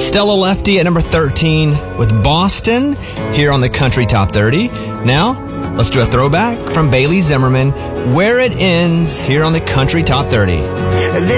Stella Lefty at number 13 with Boston here on the Country Top 30. Now, let's do a throwback from Bailey Zimmerman, Where It Ends, here on the Country Top 30.